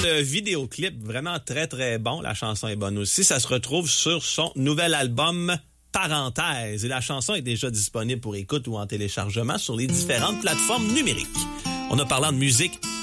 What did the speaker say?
le vidéoclip, vraiment très, très bon. La chanson est bonne aussi. Ça se retrouve sur son nouvel album Parenthèse. Et la chanson est déjà disponible pour écoute ou en téléchargement sur les différentes plateformes numériques. On a parlé de musique